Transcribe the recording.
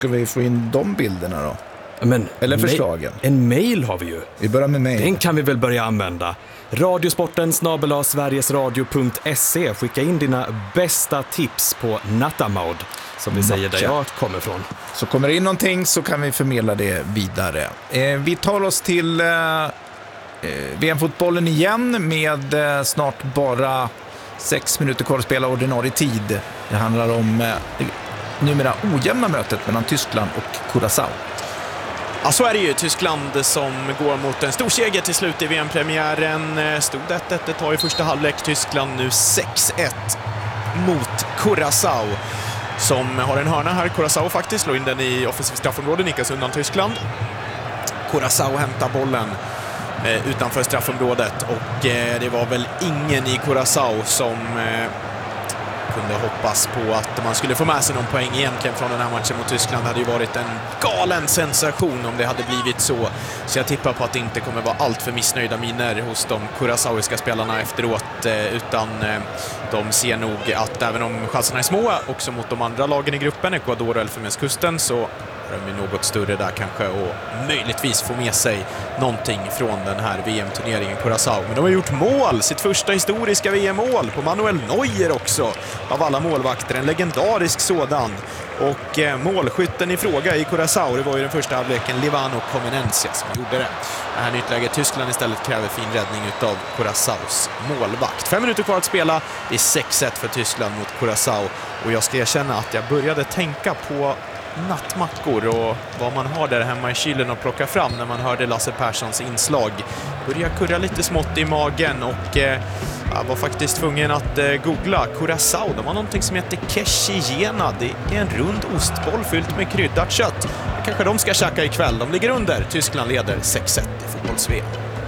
Ska vi få in de bilderna då? Men eller förslagen? En mail har vi ju. Vi börjar med mail. Den kan vi väl börja använda. Radiosporten@sverigesradio.se. Skicka in dina bästa tips på Natamod, som vi säger där jag kommer ifrån. Så kommer det in någonting så kan vi förmedla det vidare. Vi tar oss till VM-fotbollen igen med snart bara 6 minuter kvar att spela ordinarie tid. Det handlar om numera ojämna mötet mellan Tyskland och Curaçao. Ja, så är det ju. Tyskland som går mot en stor seger till slut i VM-premiären. Stod 1-1 ett tag i första halvlek. Tyskland nu 6-1 mot Curaçao, som har en hörna här. Curaçao faktiskt slår in den i offensiv straffområde, nickas undan Tyskland. Curaçao hämtar bollen utanför straffområdet, och det var väl ingen i Curaçao som kunde hoppas på att man skulle få med sig någon poäng egentligen från den här matchen mot Tyskland. Det hade ju varit en galen sensation om det hade blivit så. Så jag tippar på att det inte kommer vara allt för missnöjda miner hos de curaçaoiska spelarna efteråt, utan de ser nog att även om chanserna är små också mot de andra lagen i gruppen, Ecuador och Elfenbenskusten, så de är något större där kanske, och möjligtvis få med sig någonting från den här VM-turneringen Curaçao. Men de har gjort mål, sitt första historiska VM-mål på Manuel Neuer också, av alla målvakter, en legendarisk sådan. Och målskytten i fråga i Curaçao, det var ju den första halvleken Livano Comenencia som gjorde det. Det här nyttläget Tyskland istället kräver fin räddning utav Curaçaos målvakt. 5 minuter kvar att spela, det är 6-1 för Tyskland mot Curaçao, och jag ska erkänna att jag började tänka på nattmackor och vad man har där hemma i kylen och plocka fram när man hörde Lasse Perssons inslag. Började kurra lite smått i magen, och jag var faktiskt tvungen att googla Curaçao. De har någonting som heter Keshiyena. Det är en rund ostboll fyllt med kryddat kött. Kanske de ska käka ikväll. De ligger under. Tyskland leder 6-1 i fotbolls-VM.